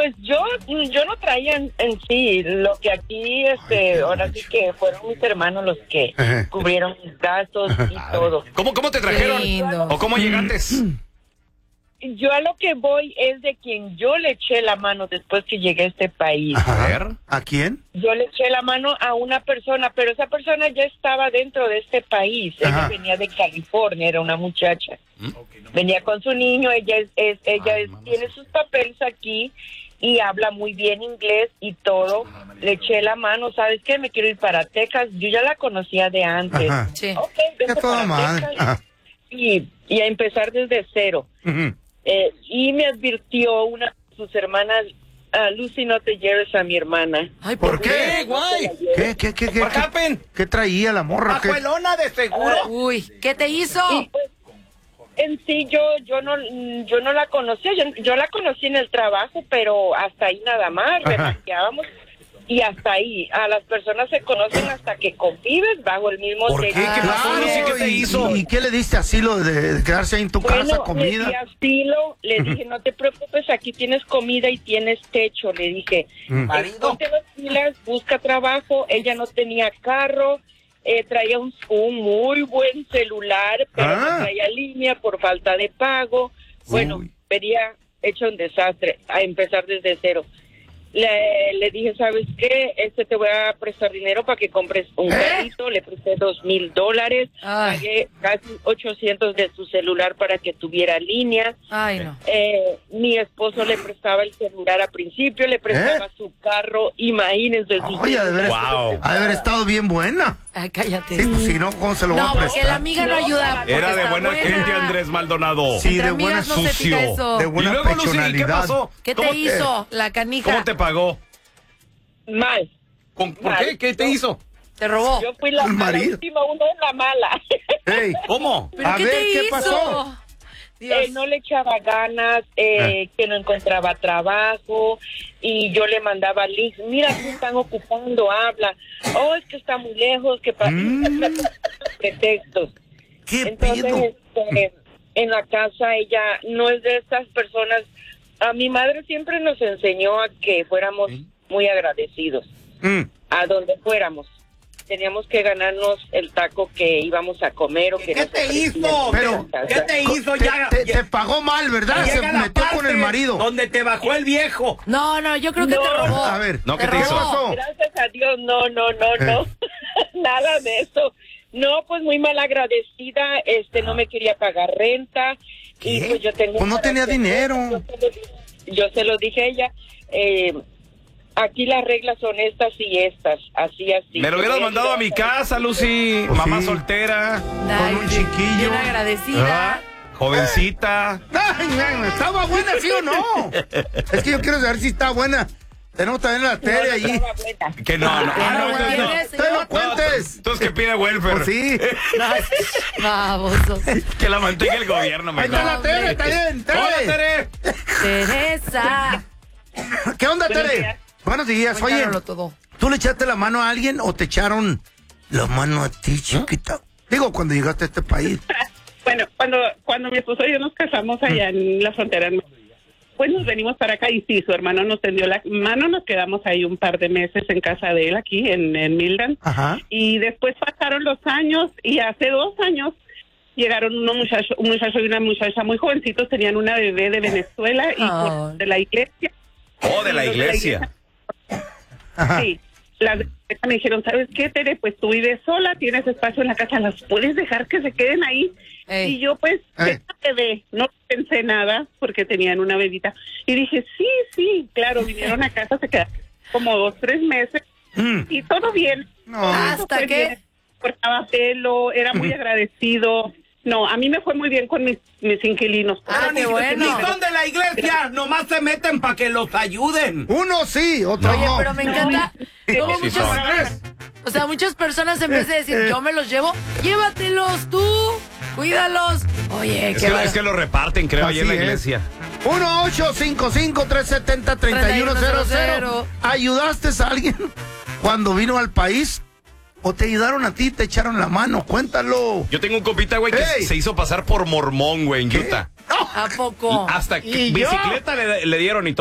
Pues yo no traía en sí, lo que aquí, ahora sí que fueron mis hermanos los que cubrieron mis gastos y todo. ¿Cómo te trajeron? ¿O cómo llegaste? Yo a lo que voy es de quien yo le eché la mano después que llegué a este país. A ver, ¿a quién? Yo le eché la mano a una persona, pero esa persona ya estaba dentro de este país. Ella venía de California, era una muchacha. Venía con su niño, ella tiene sus papeles aquí y habla muy bien inglés y todo. Le eché la mano, ¿sabes qué? Me quiero ir para Texas. Yo ya la conocía de antes. Sí. Okay, vente para Texas y a empezar desde cero. Y me advirtió una de sus hermanas, Lucy, no te lleves a mi hermana. Ay, ¿Por qué, güey? ¿Qué traía la morra? ¿Abuelona de seguro? Uy, ¿qué te hizo? Y pues, en sí yo no la conocía, yo la conocí en el trabajo, pero hasta ahí nada más, relajábamos y hasta ahí. A las personas se conocen hasta que convives bajo el mismo ¿Por qué? techo. ¿Qué pasó, Lucy? ¿Qué te hizo? ¿Y qué le diste asilo de quedarse ahí en tu casa, comida? Le di asilo, le dije, no te preocupes, aquí tienes comida y tienes techo, le dije. Ponte las pilas, busca trabajo. Ella no tenía carro, traía un muy buen celular, pero no traía línea por falta de pago. Bueno, venía hecho un desastre, a empezar desde cero. Le dije, ¿sabes qué? Te voy a prestar dinero para que compres un carrito. Le presté $2,000. Pagué casi 800 de su celular para que tuviera línea. Ay, no. Mi esposo le prestaba el celular al principio, le prestaba su carro. Imagínense. Oye, ha de haber estado bien buena. Ay, cállate. Sí, pues si no, ¿cómo se lo va a prestar? No, porque la amiga no ayuda. Era de buena gente, Andrés Maldonado. Sí, Entre de buena amigas no se sucio. fija eso. De buena ¿Y luego, Lucy, personalidad. qué pasó? ¿Qué te hizo la canija? ¿Cómo te pagó? Mal. ¿Por qué? ¿Qué te hizo? Te robó. Yo fui la última, uno en la mala. Hey, ¿Cómo? ¿Pero a qué ver, te ¿qué hizo? pasó? No le echaba ganas, que no encontraba trabajo y yo le mandaba links. Mira, se están ocupando, habla. Oh, es que está muy lejos, que para pretextos. ¿Qué Entonces, en la casa ella no es de estas personas. A mi madre siempre nos enseñó a que fuéramos muy agradecidos a donde fuéramos. Teníamos que ganarnos el taco que íbamos a comer o que ¿Qué te hizo? Pero, ¿Qué te hizo? Te pagó mal, ¿verdad? Se Llega la metió con el parte marido. donde te bajó el viejo. No, yo creo que te robó. A ver, No, ¿qué te robó. hizo? pasó? Gracias a Dios, no. Nada de eso. No, pues muy mal agradecida, no me quería pagar renta. ¿Qué? Y pues yo tengo... Pues no tenía dinero. Yo se lo dije a ella, aquí las reglas son estas y estas, así. Me lo hubieras mandado a mi casa, Lucy. Pues Mamá sí. soltera, Ay, un chiquillo. Bien agradecida. jovencita. Ay, ¿estaba buena, sí o no? Es que yo quiero saber si está buena. Tenemos también la tele allí. Que no. ¡Te lo cuentes! Entonces que pide welfare. Pues sí. Baboso. Que la mantenga el gobierno, Ahí está la Tere, está bien, Hola, Tere. Tere. Teresa. ¿Qué onda, Buenos Tere? días. Buenos días. Oye, Cuéntanoslo todo. ¿tú le echaste la mano a alguien o te echaron la mano a ti, chiquita? Digo, cuando llegaste a este país. Bueno, cuando mi esposo y yo nos casamos allá en la frontera, pues nos venimos para acá y sí, su hermano nos tendió la mano, nos quedamos ahí un par de meses en casa de él aquí en Mildan. Ajá. Y después pasaron los años y hace 2 años llegaron un muchacho y una muchacha muy jovencitos, tenían una bebé de Venezuela y pues, de la iglesia. Oh, de la iglesia. Ajá. Sí. Las de me dijeron, ¿sabes qué, Tere? Pues tú vives sola, tienes espacio en la casa, ¿las puedes dejar que se queden ahí? Ey. Y yo, pues, bebé, no pensé nada porque tenían una bebita. Y dije, sí, claro, vinieron a casa, se quedaron como 2, 3 meses y todo bien. No. ¿Hasta Fue qué? bien. Cortaba pelo, era muy agradecido. No, a mí me fue muy bien con mis inquilinos. Qué bueno. Ni son de la iglesia, nomás se meten para que los ayuden. Uno sí, otro Oye, no. pero me encanta. Luego Sí son. muchas personas en vez de decir yo me los llevo, llévatelos tú, cuídalos. Oye, Es que lo reparten, creo, ahí en la Así es. iglesia. 1-855-370-3100. ¿Ayudaste a alguien cuando vino al país? ¿O te ayudaron a ti, te echaron la mano? Cuéntalo. Yo tengo un compita, güey, que Ey. se hizo pasar por mormón, güey, en Utah. ¿A poco? Hasta ¿Y yo? bicicleta le dieron y